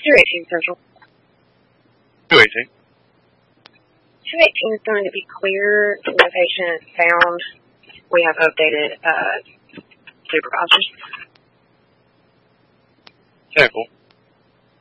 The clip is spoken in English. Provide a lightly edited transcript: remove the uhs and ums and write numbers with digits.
218 Central. 218. 218 is going to be clear. No patient found. We have updated supervisors. Okay, cool.